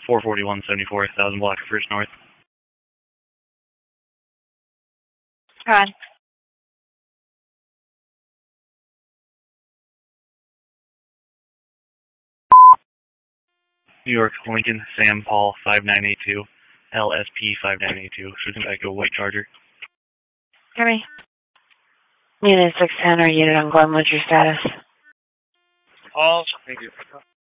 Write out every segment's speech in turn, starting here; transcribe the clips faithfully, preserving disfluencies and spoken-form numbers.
four forty-one seventy-four, thousand block of First North. Go on. New York, Lincoln, Sam Paul five nine eight two, L S P five nine eight two, shooting back to a white Charger. Hear me? Unit six ten or unit on Glen, what's your status? All, thank you.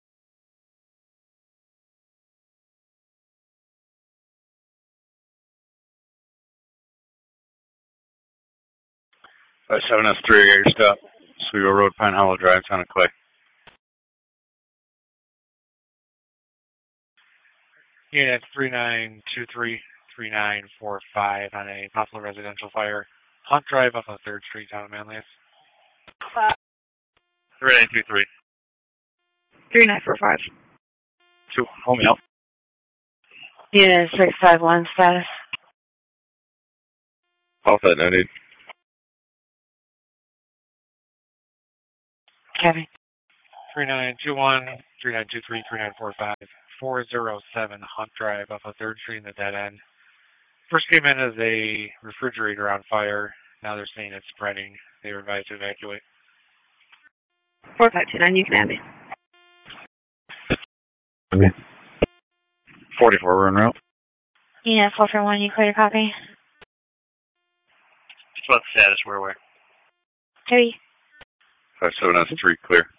five seven S three, I got your stop. Oswego Road, Pine Hollow Drive, Town of Clay. Unit three nine two three, three nine four five on a possible residential fire. Hunt Drive off of third Street, Town of Manlius. three nine two three. three nine four five. Two, hold me out. Unit six five one, status? Off that noted. Kevin. three nine two one, three nine two three, three nine four five, four zero seven Hunt Drive off of third Street in the dead end. First came in as a refrigerator on fire. Now they're saying it's spreading. They were advised to evacuate. four five two nine, you can have me. Okay. forty-four, we're en route. Unit four four one, you clear your copy? What's the status? Where, where? Three. five seven S three, clear.